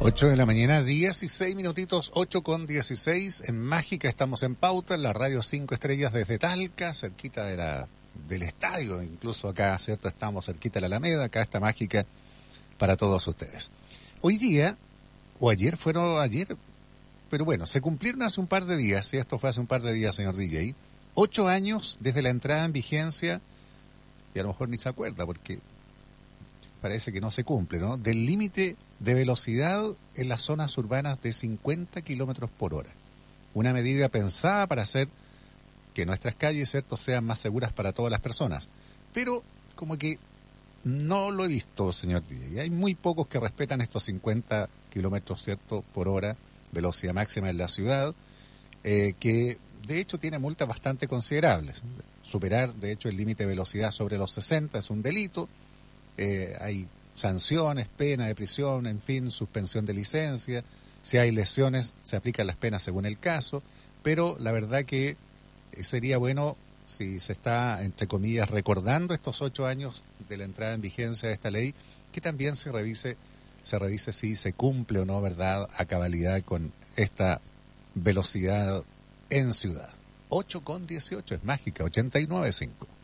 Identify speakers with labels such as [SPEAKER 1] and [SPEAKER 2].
[SPEAKER 1] 8 de la mañana, 16 minutitos, 8:16. En Mágica estamos en pauta, en la radio 5 estrellas desde Talca, cerquita del estadio, incluso acá, ¿cierto? Estamos cerquita de la Alameda, acá está Mágica para todos ustedes. Hoy día, o ayer, pero bueno, se cumplieron hace un par de días, y esto fue hace un par de días, señor DJ, 8 años desde la entrada en vigencia, y a lo mejor ni se acuerda porque parece que no se cumple, ¿no? Del límite de velocidad en las zonas urbanas de 50 kilómetros por hora. Una medida pensada para hacer que nuestras calles, ¿cierto?, sean más seguras para todas las personas. Pero como que no lo he visto, señor DJ. Hay muy pocos que respetan estos 50 kilómetros, ¿cierto?, por hora, velocidad máxima en la ciudad, que de hecho tiene multas bastante considerables. Superar, de hecho, el límite de velocidad sobre los 60 es un delito. Hay sanciones, pena de prisión, en fin, suspensión de licencia. Si hay lesiones, se aplican las penas según el caso. Pero la verdad que sería bueno, si se está, entre comillas, recordando estos 8 años de la entrada en vigencia de esta ley, que también se revise si se cumple o no, ¿verdad?, a cabalidad con esta velocidad en ciudad. 8:18 es Mágica, 89.5.